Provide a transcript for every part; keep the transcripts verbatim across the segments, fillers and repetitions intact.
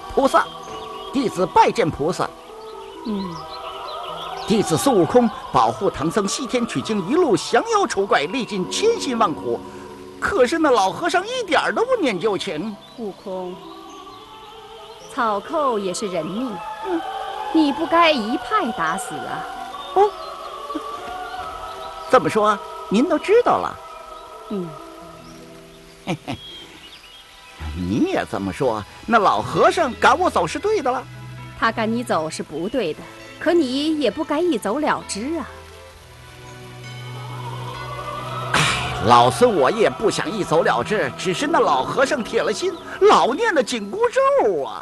菩萨，弟子拜见菩萨。 嗯， 弟子孙悟空保护唐僧西天取经，一路降妖除怪，历尽千辛万苦。可是那老和尚一点都不念旧情。 悟空，草寇也是人命，嗯，你不该一派打死啊。 哦，这么说您都知道了？ 嗯， 嘿嘿，你也这么说，那老和尚赶我走是对的了。 他赶你走是不对的，可你也不该一走了之啊。 老孙我也不想一走了之，只是那老和尚铁了心，老念的紧箍咒啊。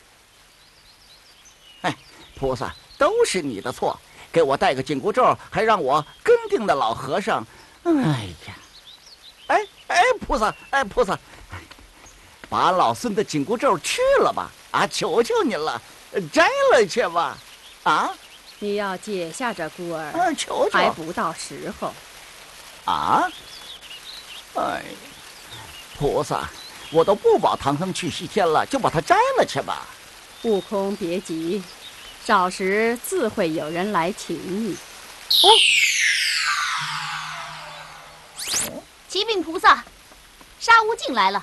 哎，菩萨，都是你的错，给我带个紧箍咒，还让我跟定那老和尚。哎呀，哎哎，菩萨，哎菩萨，把老孙的紧箍咒去了吧！啊，求求您了，摘了去吧！啊， 你要解下这箍儿， 啊，求求， 还不到时候。 啊。哎，菩萨，我都不保唐僧去西天了，就把它摘了去吧。 悟空，别急，少时自会有人来请你。 哦， 启禀菩萨，沙悟净来了。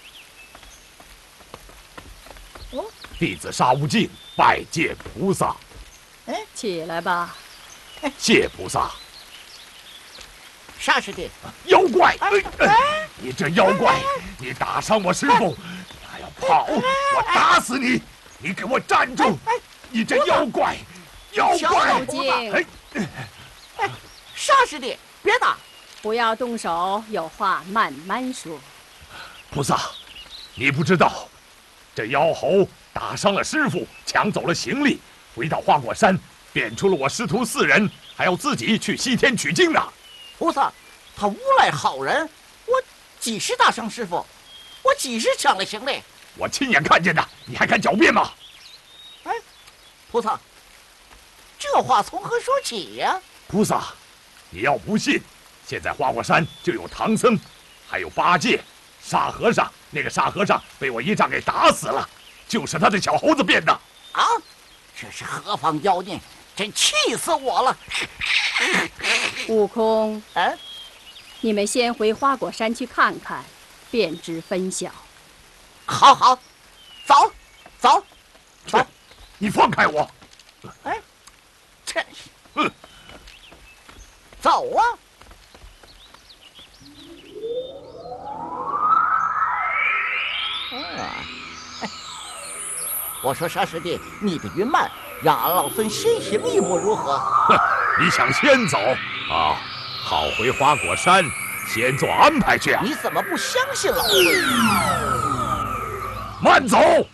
哦，弟子沙悟净拜见菩萨。 哎，起来吧。 谢菩萨。 沙师弟， 妖怪！哎哎、你这妖怪，你打伤我师傅，你还要跑？我打死你！你给我站住！你这妖怪，妖怪！ 哎， 哎，沙师弟，别打！ 不要动手，有话慢慢说。 菩萨，你不知道，这妖猴打伤了师傅，抢走了行李，回到花果山，变出了我师徒四人，还要自己去西天取经呢。 菩萨，他诬赖好人，我几时打伤师傅？我几时抢了行李？ 我亲眼看见的，你还敢狡辩吗？ 哎，菩萨，这话从何说起呀？ 菩萨，你要不信，现在花果山就有唐僧，还有八戒、沙和尚。那个沙和尚被我一杖给打死了，就是他的小猴子变的。 啊，这是何方妖孽？真气死我了！ 悟空， 啊， 你们先回花果山去看看，便知分晓。 好好，走，走，走！ 你放开我！ 哎，这， 嗯， 走啊！啊，我说沙师弟，你的云慢，让俺老孙先行一步如何？ 哼，你想先走啊？好，回花果山，先做安排去啊！ 你怎么不相信老孙？ 慢走！